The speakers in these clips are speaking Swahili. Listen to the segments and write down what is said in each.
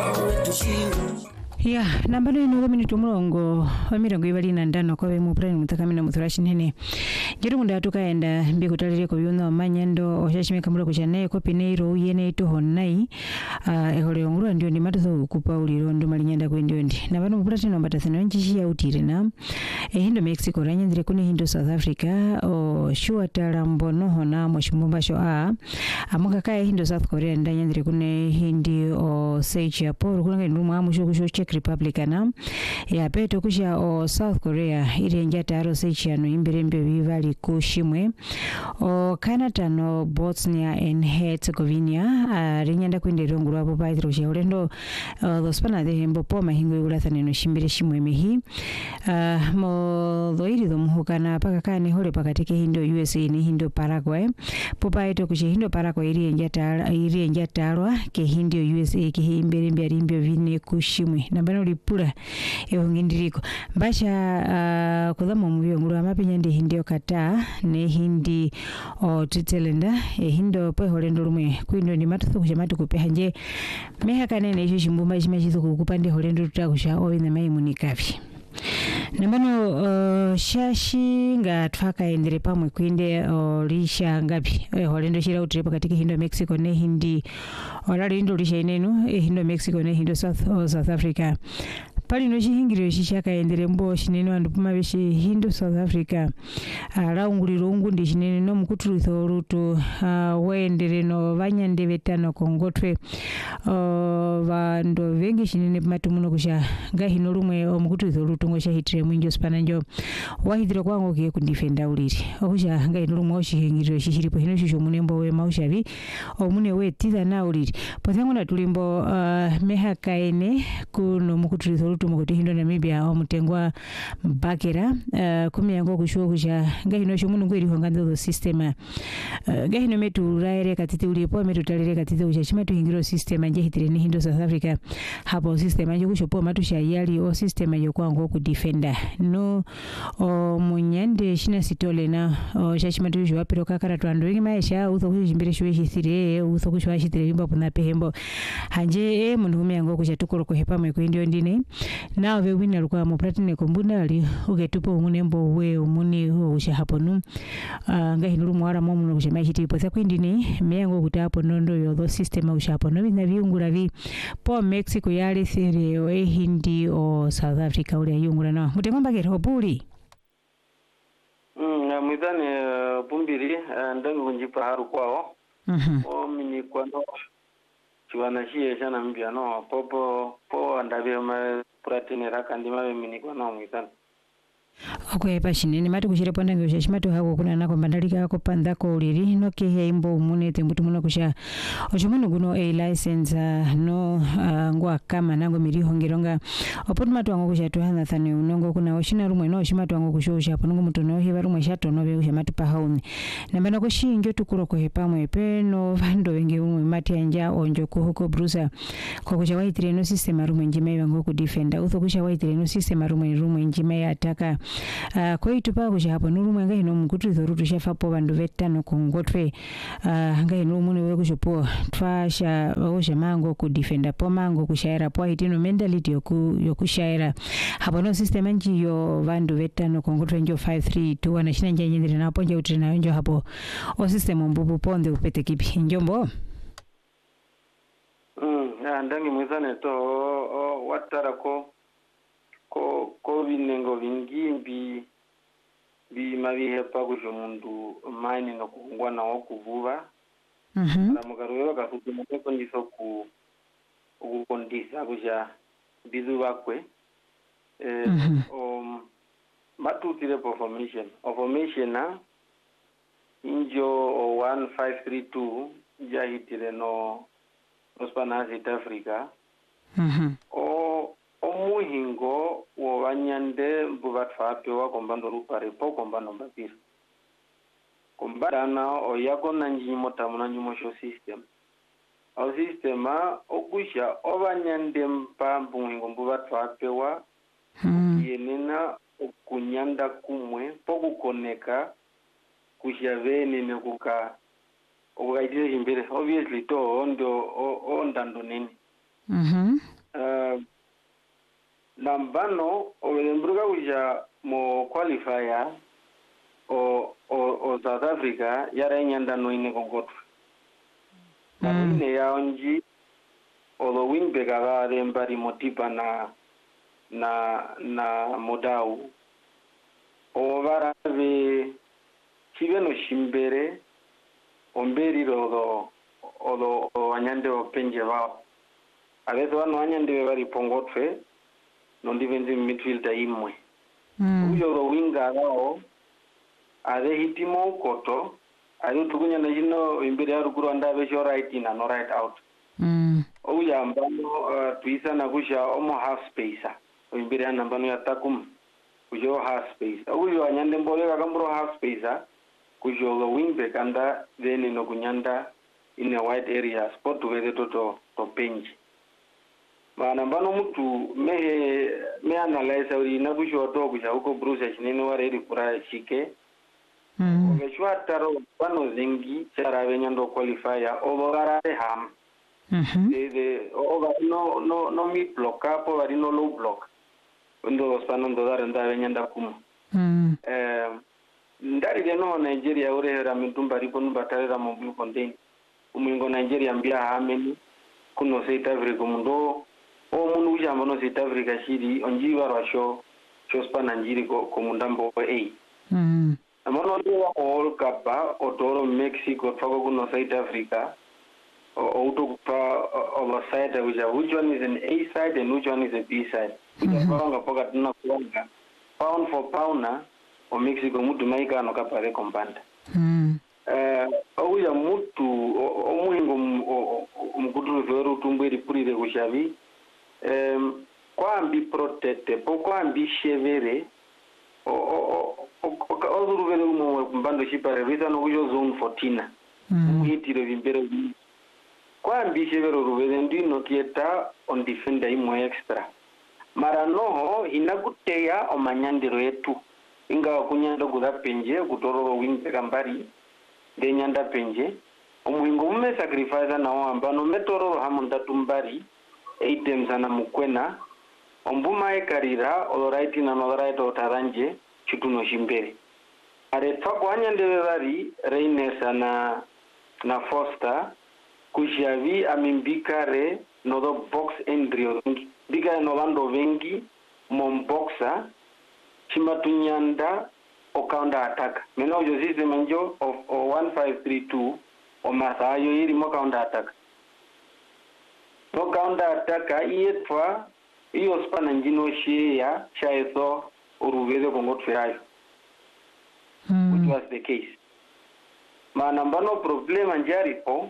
Ya, namba no ino minute mulongo wa mirongo ibali na ndano kwa mu plan mutakamina muthurashi nene. Jero munda tukaenda mbi kutalire ko byona manyando oshashimeka mula kuchane ko pineiro yene to honai ehole nguru ndio ndi matazo kupa uliro ndo malinyanda kwendio ndi. Na bano mupulati no mbatasano njishi ya utire na hindo Mexico ranyandire kuni hindo South Africa o shua tarambono hona moshimumba sho amuka kai hindo South Korea ndanyandire kuni hindi o Seychelles po kulanga ndumwa amusho kusho Czech Republic na ya peto kusha o South Korea iri njata aro Seychelles no imbirembe vivali kushimwe o Canada no Bosnia and Herzegovina rinyanda kwendero nguru apo paitro sheulendo dospana de hembo po mahingo yulathane no shimbire shimwe mehi mo doiri do muhukana paka kane hole pakatike hindo USA ni hindo Paraguay popa ito kushe hindo Paraguay iri njata arwa ke hindo USA ke imbirembe arimbyo vine kushimwe nambano ulipura ng'indiriko basha kudhamo mubyo nguru amapinya ndi hindi okata ne hindi o titelenda hindo po holendo rumwe kwindo ni matuthu kuchamatu kupeha nje meha kanene isho shimbumba chimachizo kukupande holendo tutakusha oine mai munikavi nambano shashi nga twaka endere pamwe kwinde lisha ngapi holendo shira utrepa katika hindo Mexico ne hindi olali hindo lisha inenu hindo Mexico ne hindo South Africa pali no chihingiro shishaka endere mbo shineno andupuma beshi hindo South Africa raunguliro ungundi shinene no mukutulitho rutu waendere no vanyande vetano kongotwe vando vengi shinene matumuno kusha ngahino rumwe omukutulitho rutu ngosha hitire mwinjo spananjo wahidiro kwango ke kundifenda uliri okusha ngahino rumwe oshihingiro shishiripo hino shisho munembo we maushavi omune we tiza na uliri pothango na tulimbo meha kaene kuno mukutulitho rutu mukuti hindo Namibia omutengwa bakera kumiyango kushuo kusha ngahino shomunu ngweri honganzo system ngahino metu raere katite ulipo metu talere katite usha chimatu hingiro system anje hitire ni hindo South Africa hapo system anje kushopo matu shayali o system ayo kwango ku defender no munyande shina sitole na shachimatu jwa pero kakara twando wengi maisha utho kujimbire shwe shithire utho kushwa shithire yumba puna pehembo hanje munhume yango kusha tukoro ko hepa mwe kwindio ndine nawe wina lukwa mu platine kombunda ali ugetupo munembo we umuni usha hapo nu ngahino rumwara momu kusha mashiti po sakwindini meyango kutapo nondo yo system usha hapo no bina viungura vi po Mexico yali sire o hindi o South Africa uli yungura na mutengomba ke hopuli mwidhane pumbiri ndangu kunjipa haru kwao o mini kwano chiwana shie shana mbia no po andabia ma pratine rakandima mini kwano mwidhane okwe pashinene mati kushire ponda ngosha shimatu hako kuna nako bandalika ko panda ko uliri no ke heimbo munete mbutu muno kusha ochomuno guno a license no ngwa kama nango miri hongeronga opotuma twango kusha tuhana thani unongo kuna oshina rumwe no shimatu wango kushosha ponongo mutono hiba rumwe shato no be kusha mati pahauni nambana ko shinjo tukuro ko hepa mwe peno vando wenge umwe mati anja onjo ko huko brusa ko kusha waitire no system rumwe njime wango ku defender utho kusha waitire no system rumwe njime ataka kwa itupa kusha hapo nurumwe ngahino mukutulitho rutu shafapo vandu vetano kongotwe ngahino umune we kushopo twasha osha mango ku defender po mango kushaira po hitino mentality yokushaira hapo no system anji yo vandu vetano kongotwe njo 532 anashina njanyendere napo nje utrina njo hapo o system mbubu ponde upete kipi njombo ndangi mwizane to watara ko vinengo vingi bi mabihepa kusho mundu mine no kungwa na okuvuva na mugaruwe bakafuduma ko ndiso ku ukondisa kusha bizu bakwe matutire formation na injo 1532 jahitire no spana South Africa omuhingo wanyande mbubatfape wa kombando rupare po kombando mbapira kombana oyako nanjimo tamuna nyimo sho system au systema okusha obanyande mpa mbuhingo mbubatfape wa yenena okunyanda kumwe po kukoneka kusha vene nekuka okukaitire chimbere obviously to ondo ondando nini Nambano obembruga uja mo qualifier o South Africa yara nyanda no ine kogotu. Ine ya onji olo wingbek aga mbari motipa na modau. O varave chiveno shimbere omberi olo anyande openje vao. Avezo wano anyande vari pongotwe non defensive midfielder imwe. Uyo ro winga vao ade hitimo koto ade tukunya na jino imbere arukuru anda besho right in and no right out. Uya mbano tuisa na kusha omo half space. Imbere anambano ya takum kujo half space. Uyo anyande mbole kakambro half space kujo lo wingback anda then ino kunyanda in a wide area spot to where to penji. Mana mbano mtu me analyze uri na kusho to kusha uko Bruce chinene ware kura shike. Ngeshwa taro pano zingi chara venyando qualifier ovogara ham. No mid block apo vari no low block. Ndo spano ndo dare nda venyanda kuma. Ndari geno Nigeria ure hera mitumba ripo nubatare mo blue contain. Umingo Nigeria mbia hameni kuno South Africa mundo o munu ujambo no South Africa shiri onji warasho spana njiri ko mundambo A. Amono ndo all kapa otoro Mexico fago kuno South Africa o utokupa overside which one is an A side and which one is a B side. Kuanga poka tuna kuanga pound for pound o Mexico mutu maika no kapa re kompanda. Auya mutu omuhingo mukuturu veru tumbweri purire kushavi kwambi protecte po kwambi shevere ozuruvele umo mbando shipare risa no kujo zone 14 muhitire vimbere kwambi shevere ruvele ndino kieta on defender imo extra mara noho inakuteya omanyandiro yetu inga kunyanda kuda penje kutororo wingback mbari de nyanda penje omuhingo mume sacrifice na ambano metororo hamonda tumbari items ana mukwena ombuma ekarira all right na no right otaranje chituno shimbere are twako anyande vari Reines na Foster kushavi amikare no do box endrio diga no lando vengi mom boxer chimatunyanda o counter attack meno jo system njo of 1532 o masayo iri mo counter attack no counter attack ietwa iyo spana njino shia chaeso uruvele kongotferayo which was the case mana mbano problema njaripo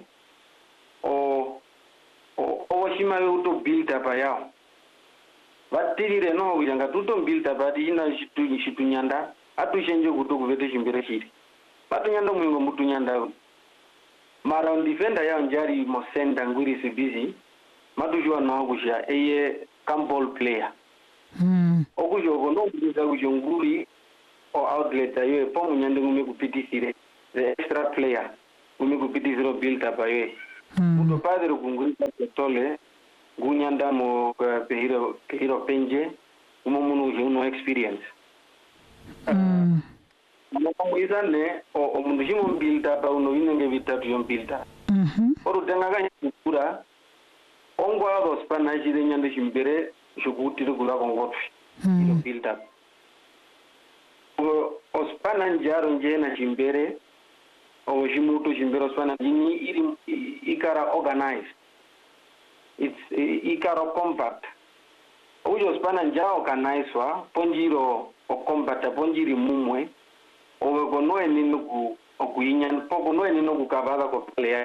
o shima uto build up yao vatirire no wiranga tuto build up ati ina shitu nyanda atushenje kuto kuvete shimbere shiri patunyanda mwingo mutunyanda mara defender yao njari mosenda ngwiri si busy madujua no kusha eye ball player okujo gono kuza kujonguri o outlet ayo po munyande ngumi kupitisire the extra player ngumi kupitisiro build up ayo muto padre kunguri tole gunyanda mo pehiro penje umumunu uno experience mo izane o mundu jimo build up uno inenge vitatu yo build up oru tengaga kura ongwa abo spana jide nyande shimbere shukutire kula kongotfi ilo build up o spana njaro njena shimbere o shimuto shimbere spana jini ikara organized it's ikara compact ujo spana njao kanaiswa ponjiro o compact ponjiri mumwe o gonoe ninuku okuinya poko noe ninuku kabaga ko player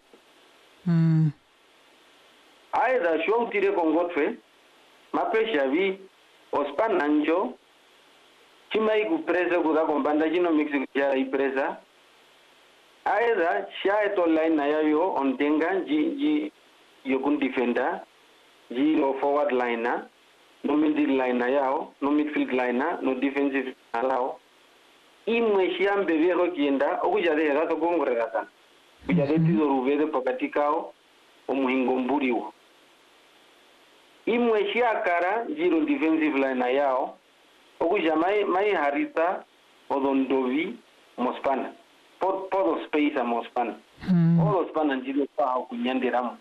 aidha shwautire kongotwe mapesha vi ospana njo chima ikupresa kuda kombanda chino mixi kuchara ipresa aidha shaeto line na yayo ondenga ji yokun defender ji no forward liner no middle liner yao no midfield liner no defensive yao imwe shiambe vero kienda okujade rato gongorera sana kujade tizo ruvede pokati kao omuhingo mburiwo imwe shiakara jiro defensive line yao okuja mai harita odondovi mospana podo space mospana odo spana njiro pa kunyandiramu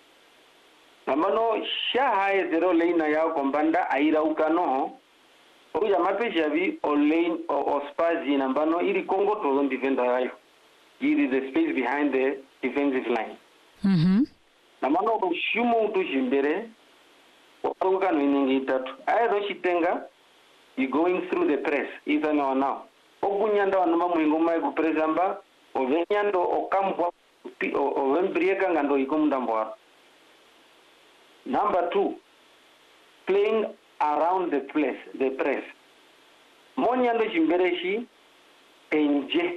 namano shahae zero lane yao kombanda aira ukano okuja mapesha vi o lane o spazi nambano iri Congo to defender yayo iri the space behind the defensive line namano ushumo utujimbere okukano iningi itatu ayo chitenga you going through the press either now okunyanda wanuma mwingo mai ku presamba ovenyando okambo ovembrieka ngando ikomndambwa. Number 2, playing around the press. Monyando chimbereshi penje.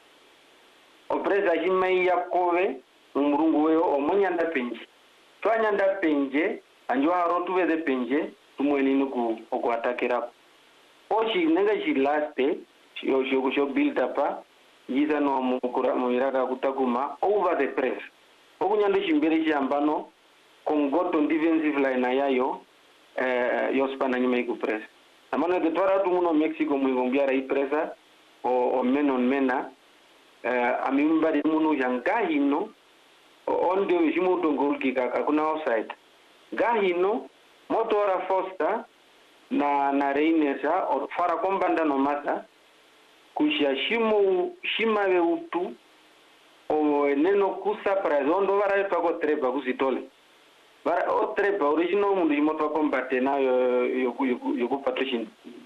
Opresa chimai yakove umurungu weo omonyanda penje. Twanyanda penje anjwa rotuwe de penje tumweni nuku okuatakera. Oshi nenga shi last day sho build up yiza no mukura muiraka kutakuma over the press. Okunyando chimbereshi ambano kongoto defensive line yayo yospana nyuma iku press amano de twara tumuno Mexico mwingombiara i pressa o men on mena amimba de muno jangahino onde jimu dongolki kaka kuna offside gahino motora Foster na Reinesa o fara kombanda no mata kushia shima we utu o neno kusa prazondo vara pako treba kusitole bara otrepa original mundu jimoto combat na yoku patrocin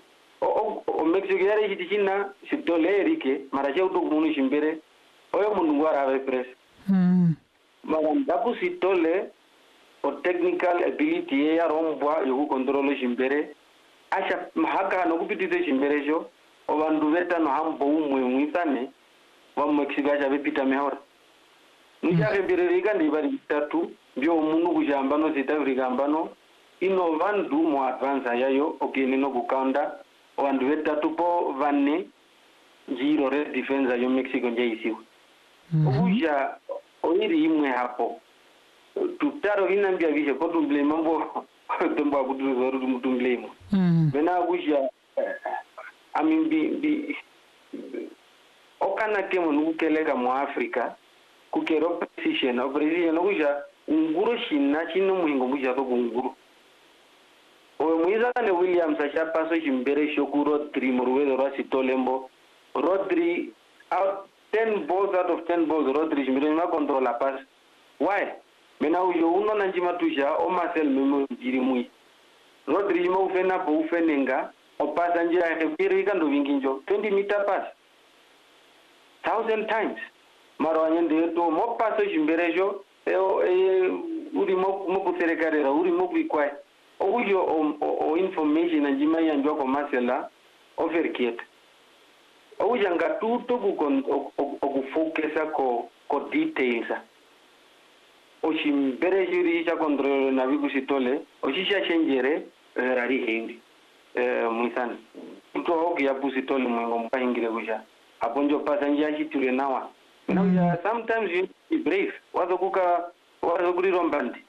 o Mexico yare hitina sitole erike maraje udu munu shimbere oyo mundu ngwara ave press mara ndaku sitole o technical ability ya rombwa yoku control shimbere asha mahaka no kupitite shimbere jo o bandu veta no hambo umwe mwitane wa Mexico acha bepita mehora nijake birerika ndibari bitatu byo umuntu kujamba no zitavurigambano ino vandu mu advance yayo okini no kukanda vandu vetatu po vanne jiro red defense yo Mexico njeisiwa okuja oiri imwe hapo tutaro vinambia vishe ko tumble mambo tembo akutuzoru tumutumble mo bena kuja amimbi okana kemo nukeleka mu Africa kukero precision operation okuja unguro shina chino muhingo muja to kunguru o muiza ne Williams acha paso chimbere shoku Rodri murwedo rasitolembo Rodri out 10 balls out of 10 balls Rodri chimbere ma controla pass why mena ujo uno nanjima tusha o Marcel memo jiri mui Rodri mo ufena po ufenenga o passa njira ya birika ndo vinginjo 20 meter pass 1000 times maro anyende to mo paso chimbere jo uri mo serikali uri mo kwai ojo o information anjima yanjwa ko masela overkiet oja ngatuto ku focus ko details o chimbere juri cha control na biku sitole o shisha chengere rari hindi muisani to hoki ya busitole mwengo mpangire kuja aponjo pasanja chiture nawa now sometimes you brave wazo kuri rombandi